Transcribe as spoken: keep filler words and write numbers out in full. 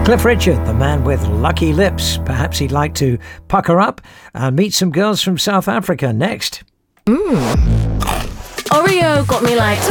Cliff Richard, the man with lucky lips. Perhaps he'd like to pucker up and meet some girls from South Africa next. Mmm. Oreo got me like...